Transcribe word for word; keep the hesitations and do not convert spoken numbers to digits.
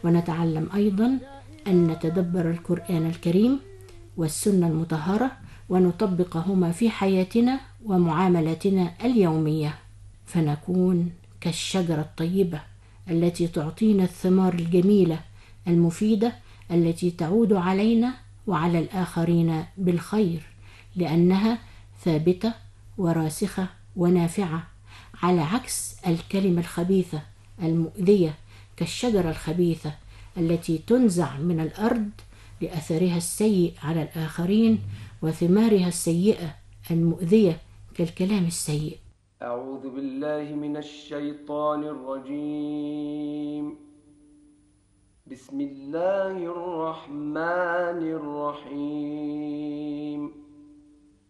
ونتعلم أيضا أن نتدبر القرآن الكريم والسنة المطهرة ونطبقهما في حياتنا ومعاملاتنا اليومية، فنكون كالشجرة الطيبة التي تعطينا الثمار الجميلة المفيدة التي تعود علينا وعلى الآخرين بالخير، لأنها ثابتة وراسخة ونافعة، على عكس الكلمة الخبيثة المؤذية كالشجرة الخبيثة التي تنزع من الأرض لأثرها السيء على الآخرين وثمارها السيئة المؤذية كالكلام السيء. أعوذ بالله من الشيطان الرجيم. بسم الله الرحمن الرحيم.